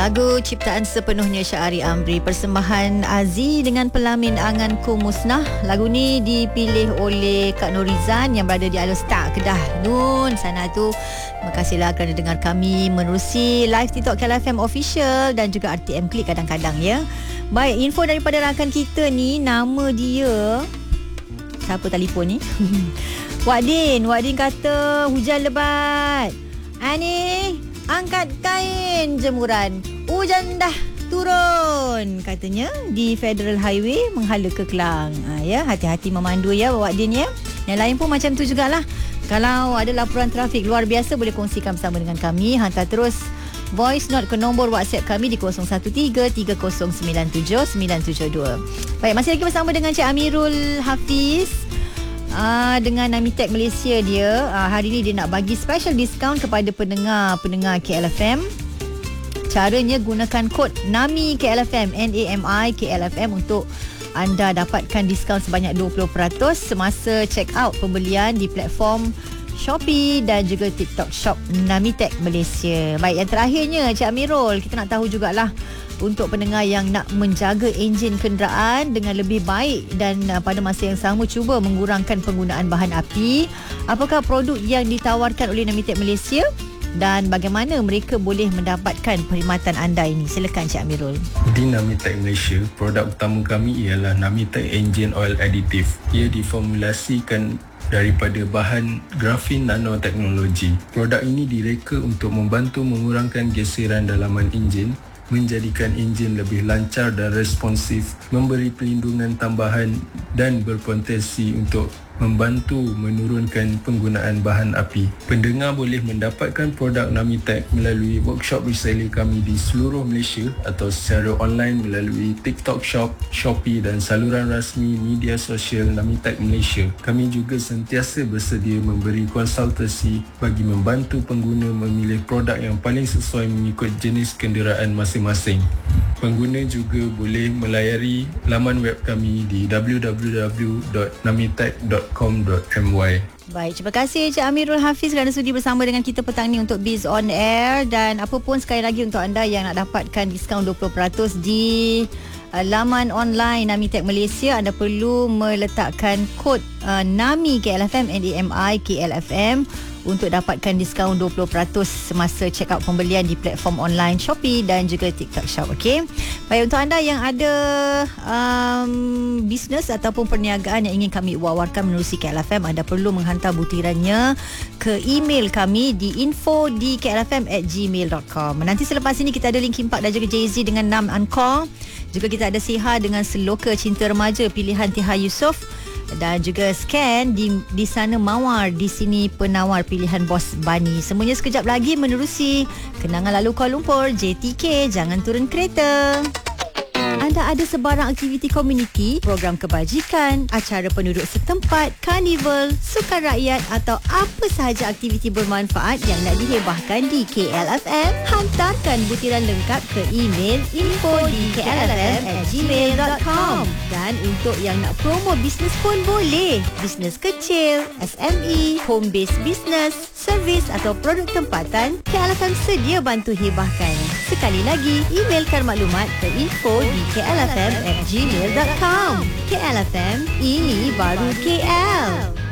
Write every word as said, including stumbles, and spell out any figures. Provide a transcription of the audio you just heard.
Lagu ciptaan sepenuhnya Syahari Amri, persembahan Aziz dengan Pelamin Anganku Musnah. Lagu ni dipilih oleh Kak Norizan yang berada di Alostar, Kedah. Nun sana tu. Terima kasihlah kerana dengar kami menerusi live TikTok K L F M Official dan juga R T M Klik kadang-kadang ya. Baik, info daripada rakan kita ni, nama dia siapa telefon ni? Wak Din. Wak Din kata hujan lebat. Ani, angkat kain jemuran. Hujan dah turun katanya di Federal Highway menghala ke Kelang. Ha, ya, hati-hati memandu ya Wak Din ya. Yang lain pun macam tu jugalah. Kalau ada laporan trafik luar biasa boleh kongsikan bersama dengan kami. Hantar terus voice note ke nombor WhatsApp kami di kosong satu tiga tiga kosong sembilan tujuh sembilan tujuh dua. Baik, masih lagi bersama dengan Cik Amirul Hafiz. Uh, dengan Namitech Malaysia dia uh, hari ni dia nak bagi special discount kepada pendengar-pendengar K L F M. Caranya gunakan kod NAMI K L F M, N A M I K L F M untuk anda dapatkan diskaun sebanyak dua puluh peratus semasa check out pembelian di platform Shopee dan juga TikTok Shop Namitech Malaysia. Baik, yang terakhirnya Cik Amirul, kita nak tahu jugalah untuk pendengar yang nak menjaga enjin kenderaan dengan lebih baik dan uh, pada masa yang sama cuba mengurangkan penggunaan bahan api. Apakah produk yang ditawarkan oleh Namitech Malaysia dan bagaimana mereka boleh mendapatkan perkhidmatan anda ini? Silakan Cik Amirul. Di Namitech Malaysia, produk utama kami ialah Namitech Engine Oil Additive. Ia diformulasikan daripada bahan grafin nanoteknologi. Produk ini direka untuk membantu mengurangkan geseran dalaman enjin, menjadikan enjin lebih lancar dan responsif, memberi perlindungan tambahan dan berpotensi untuk membantu menurunkan penggunaan bahan api. Pendengar boleh mendapatkan produk Namitech melalui workshop reseller kami di seluruh Malaysia atau secara online melalui TikTok Shop, Shopee dan saluran rasmi media sosial Namitech Malaysia. Kami juga sentiasa bersedia memberi konsultasi bagi membantu pengguna memilih produk yang paling sesuai mengikut jenis kenderaan masing-masing. Pengguna juga boleh melayari laman web kami di w w w dot namitech dot com dot m y. Baik, terima kasih Cik Amirul Hafiz kerana sudi bersama dengan kita petang ni untuk Biz On Air. Dan apa pun sekali lagi untuk anda yang nak dapatkan diskaun dua puluh peratus di uh, laman online Namitech Malaysia, anda perlu meletakkan kod uh, NAMI K L F M, N A M I K L F M untuk dapatkan diskaun dua puluh peratus semasa check out pembelian di platform online Shopee dan juga TikTok Shop. Okey. Baik, untuk anda yang ada um, bisnes ataupun perniagaan yang ingin kami wawarkan menerusi K L F M, anda perlu menghantar butirannya ke email kami di info di k l f m at gmail dot com. Nanti selepas ini kita ada Linkin Park dan juga Jay-Z dengan Nam Encore. Juga kita ada Siha dengan Seloka Cinta Remaja pilihan Tiha Yusof. Dan juga Scan di, di sana Mawar, di sini penawar pilihan Bos Bani. Semuanya sekejap lagi menerusi Kenangan Lalu Kuala Lumpur, J T K, jangan turun kereta. Anda ada sebarang aktiviti komuniti, program kebajikan, acara penduduk setempat, karnival, sukan rakyat atau apa sahaja aktiviti bermanfaat yang nak dihebahkan di K L F M, hantarkan butiran lengkap ke email info di k l f m at gmail dot com. Dan untuk yang nak promo bisnes pun boleh. Bisnes kecil, S M E, home based business, servis atau produk tempatan, K L F M sedia bantu hebahkan. Sekali lagi, emailkan maklumat ke info di k l f m at gmail dot com. K L F M, ini baru K L.